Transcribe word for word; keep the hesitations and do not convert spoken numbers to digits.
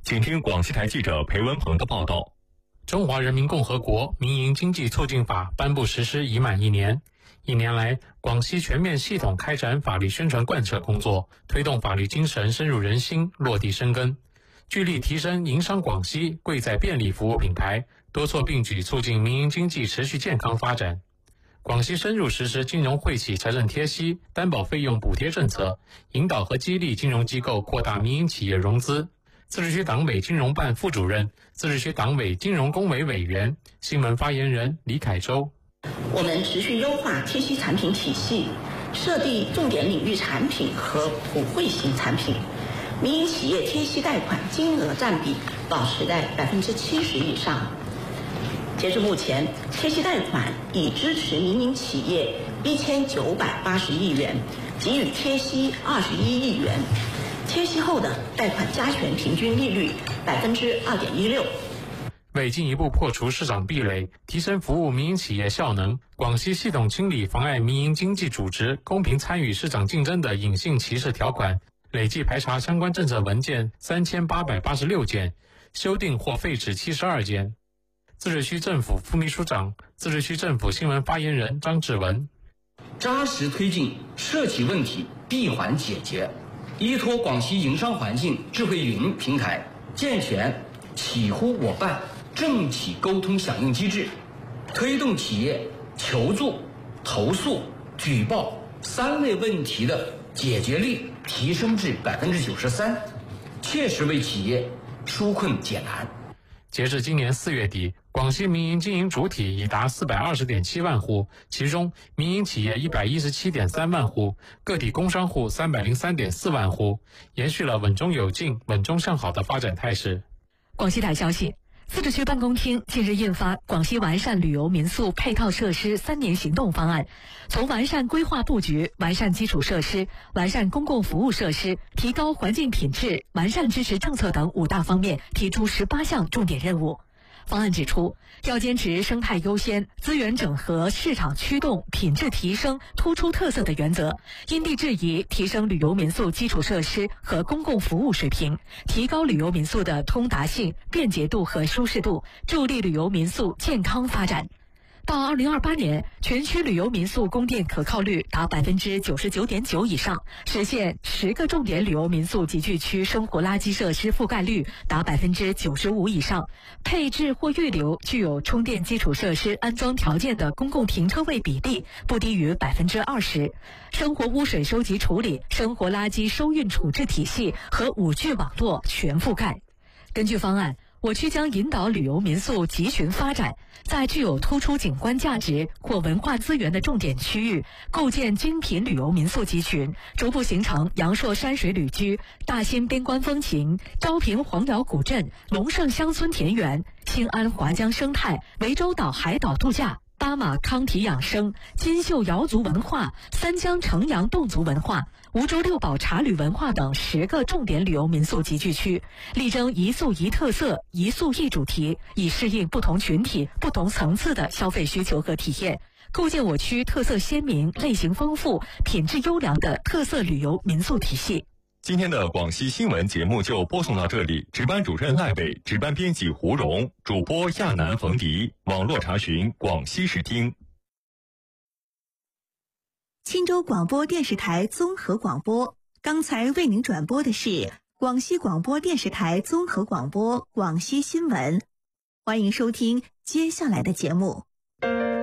请听广西台记者裴文鹏的报道。 中华人民共和国民营经济促进法颁布实施已满一年，一年来，广西全面系统开展法律宣传贯彻工作，推动法律精神深入人心、落地生根，聚力提升营商广西贵在便利服务品牌，多措并举促进民营经济持续健康发展。广西深入实施金融惠企财政贴息、担保费用补贴政策，引导和激励金融机构扩大民营企业融资。自治区党委金融办副主任、自治区党委金融工委委员、新闻发言人李凯洲。 我们持续优化贴息产品体系，设定重点领域产品和普惠型产品，民营企业贴息贷款金额占比保持在百分之七十以上。截至目前，贴息贷款已支持民营企业一千九百八十亿元，给予贴息二十一亿元。贴息后的贷款加权平均利率百分之二点一六。 为进一步破除市场壁垒，提升服务民营企业效能，广西系统清理妨碍民营经济组织公平参与市场竞争的隐性歧视条款，累计排查相关政策文件三千八百八十六件，修订或废止七十二件。自治区政府副秘书长、自治区政府新闻发言人张志文： 扎实推进涉企问题闭环解决，依托广西营商环境智慧云平台，健全企呼我办政企沟通响应机制，推动企业求助、投诉、举报三类问题的解决率提升至百分之九十三，切实为企业纾困解难。 截至今年四月底，广西民营经营主体已达四百二十点七万户，其中民营企业一百一十七点三万户，个体工商户三百零三点四万户，延续了稳中有进、稳中向好的发展态势。 广西台消息，自治区办公厅近日印发《广西完善旅游民宿配套设施三年行动方案》，从完善规划布局、完善基础设施、完善公共服务设施、提高环境品质、完善支持政策等五大方面提出十八项重点任务。方案指出，要坚持生态优先、资源整合、市场驱动、品质提升、突出特色的原则，因地制宜提升旅游民宿基础设施和公共服务水平，提高旅游民宿的通达性、便捷度和舒适度，助力旅游民宿健康发展。到二零二八年，全区旅游民宿供电可靠率达百分之九十九点九以上，实现十个重点旅游民宿集聚区生活垃圾设施覆盖率达百分之九十五以上，配置或预留具有充电基础设施安装条件的公共停车位比例不低于百分之二十，生活污水收集处理、生活垃圾收运处置体系和五 G 网络全覆盖。根据方案，我区将引导旅游民宿集群发展，在具有突出景观价值或文化资源的重点区域，构建精品旅游民宿集群，逐步形成阳朔山水旅居、大兴边关风情、昭平黄窑古镇、龙胜乡村田园、兴安华江生态、涠洲岛海岛度假、巴马康体养生、金秀瑶族文化、三江城阳侗族文化、梧州六堡茶旅文化等十个重点旅游民宿集聚区，力争一宿一特色、一宿一主题，以适应不同群体、不同层次的消费需求和体验，构建我区特色鲜明、类型丰富、品质优良的特色旅游民宿体系。 今天的广西新闻节目就播送到这里，值班主任赖伟，值班编辑胡荣，主播亚楠、冯迪，网络查询广西视听。 钦州广播电视台综合广播，刚才为您转播的是广西广播电视台综合广播广西新闻，欢迎收听接下来的节目。